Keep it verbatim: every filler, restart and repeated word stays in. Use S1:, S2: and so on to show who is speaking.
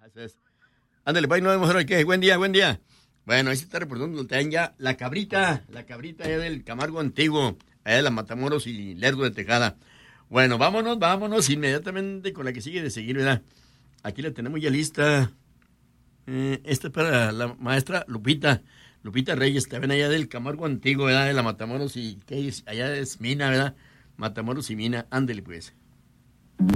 S1: Así es. Ándale, pues, no vemos ahora qué. Buen día, buen día. Bueno, ahí se está reportando también ya la cabrita, la cabrita allá del Camargo Antiguo, allá de la Matamoros y Lerdo de Tejada. Bueno, vámonos, vámonos inmediatamente con la que sigue de seguir, ¿verdad? Aquí la tenemos ya lista. Eh, esta es para la maestra Lupita, Lupita Reyes, también allá del Camargo Antiguo, ¿verdad? De la Matamoros y, ¿qué es? Allá es Mina, ¿verdad? Matamoros y Mina, ándele pues.